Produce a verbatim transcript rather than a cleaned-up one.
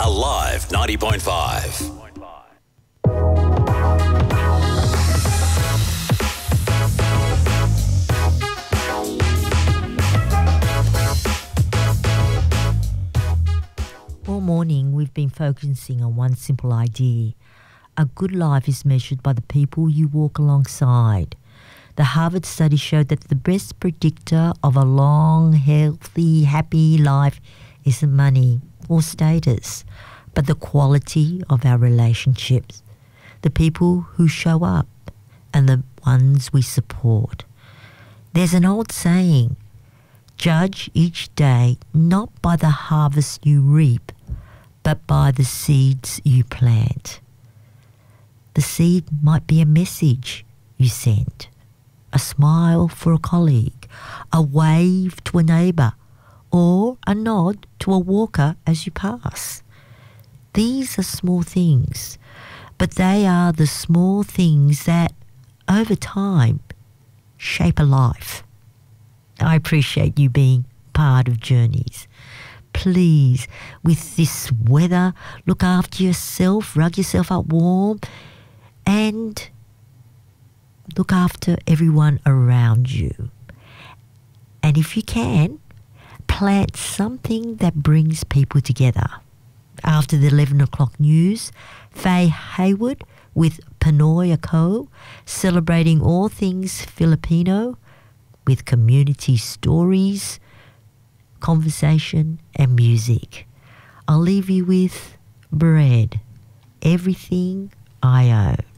Alive ninety point five. All morning, we've been focusing on one simple idea. A good life is measured by the people you walk alongside. The Harvard study showed that the best predictor of a long, healthy, happy life isn't money or status, but the quality of our relationships, the people who show up and the ones we support. There's an old saying, judge each day not by the harvest you reap, but by the seeds you plant. The seed might be a message you send, a smile for a colleague, a wave to a neighbour, or a nod to a walker as you pass. These are small things, but they are the small things that, over time, shape a life. I appreciate you being part of Journeys. Please, with this weather, look after yourself, rug yourself up warm, and look after everyone around you. And if you can, plant something that brings people together. After the eleven o'clock news, Faye Hayward with Panoy Co, celebrating all things Filipino with community stories, conversation and music. I'll leave you with Bread, Everything I Owe.